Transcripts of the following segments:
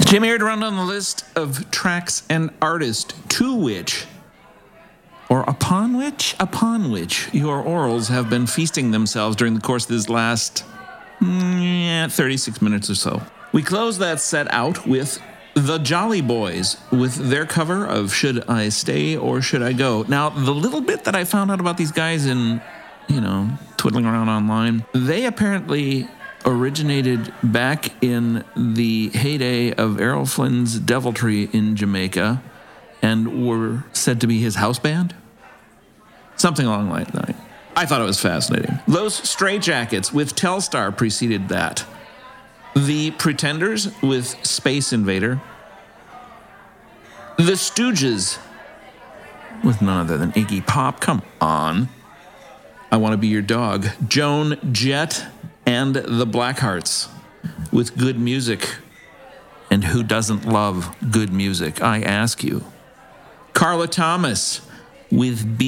Jim here to run down the list of tracks and artists to which, or upon which your orals have been feasting themselves during the course of this last 36 minutes or so. We close that set out with the Jolly Boys with their cover of Should I Stay or Should I Go? Now, the little bit that I found out about these guys in, twiddling around online, they apparently originated back in the heyday of Errol Flynn's Deviltry in Jamaica and were said to be his house band. Something along that line. I thought it was fascinating. Los Straitjackets with Telstar preceded that. The Pretenders with Space Invader. The Stooges with none other than Iggy Pop. Come on. I Want to Be Your Dog. Joan Jett and the Blackhearts with Good Music. And who doesn't love good music, I ask you? Carla Thomas with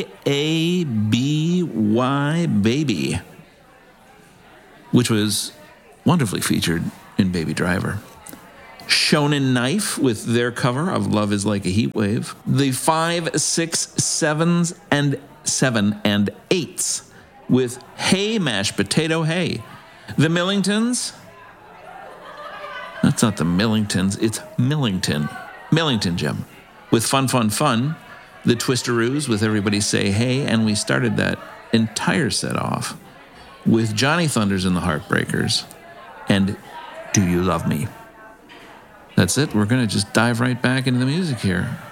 B-A-B-Y Baby, which was wonderfully featured in Baby Driver. Shonen Knife with their cover of Love Is Like a Heat Wave. The 5, 6, 7s, and 7 and 8s with Hey Mashed Potato Hey. The Millingtons. That's not the Millingtons, it's Millington. Millington, Jim. With Fun, Fun, Fun. The Twisteroos with Everybody Say Hey. And we started that entire set off with Johnny Thunders and the Heartbreakers and Do You Love Me? That's it. We're going to just dive right back into the music here.